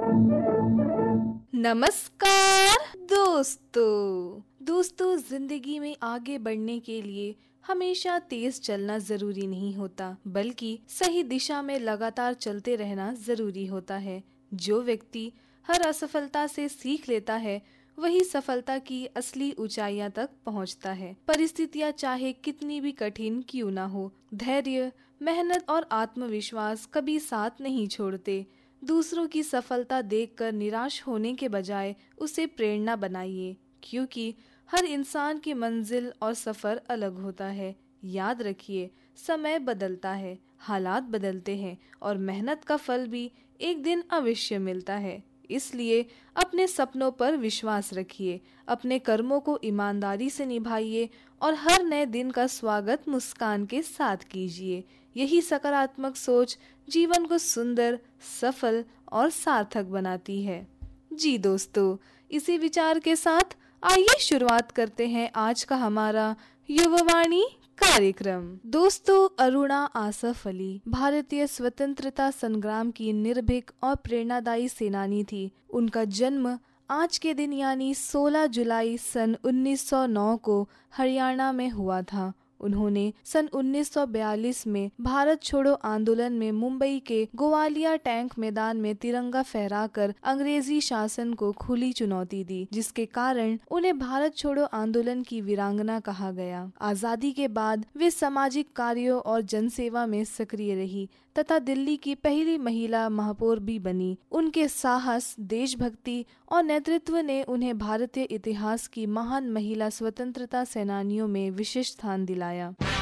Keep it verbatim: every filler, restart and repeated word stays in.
नमस्कार दोस्तों दोस्तों जिंदगी में आगे बढ़ने के लिए हमेशा तेज चलना जरूरी नहीं होता, बल्कि सही दिशा में लगातार चलते रहना जरूरी होता है। जो व्यक्ति हर असफलता से सीख लेता है वही सफलता की असली ऊंचाइयां तक पहुंचता है। परिस्थितियां चाहे कितनी भी कठिन क्यों ना हो, धैर्य, मेहनत और आत्मविश्वास कभी साथ नहीं छोड़ते। दूसरों की सफलता देखकर निराश होने के बजाय उसे प्रेरणा बनाइए, क्योंकि हर इंसान की मंजिल और सफर अलग होता है। याद रखिए, समय बदलता है, हालात बदलते हैं और मेहनत का फल भी एक दिन अवश्य मिलता है। इसलिए अपने सपनों पर विश्वास रखिए, अपने कर्मों को ईमानदारी से निभाइए और हर नए दिन का स्वागत मुस्कान के साथ कीजिए। यही सकारात्मक सोच जीवन को सुंदर, सफल और सार्थक बनाती है। जी दोस्तों, इसी विचार के साथ आइए शुरुआत करते हैं आज का हमारा युववाणी कार्यक्रम। दोस्तों, अरुणा आसफ अली भारतीय स्वतंत्रता संग्राम की निर्भीक और प्रेरणादायी सेनानी थी। उनका जन्म आज के दिन यानी सोलह जुलाई सन उन्नीस सौ नौ को हरियाणा में हुआ था। उन्होंने सन उन्नीस सौ बयालीस में भारत छोड़ो आंदोलन में मुंबई के गोवालिया टैंक मैदान में तिरंगा फहराकर अंग्रेजी शासन को खुली चुनौती दी, जिसके कारण उन्हें भारत छोड़ो आंदोलन की वीरांगना कहा गया। आजादी के बाद वे सामाजिक कार्यों और जनसेवा में सक्रिय रही तथा दिल्ली की पहली महिला महापौर भी बनी। उनके साहस, देशभक्ति और नेतृत्व ने उन्हें भारतीय इतिहास की महान महिला स्वतंत्रता सेनानियों में विशिष्ट स्थान दिलाया।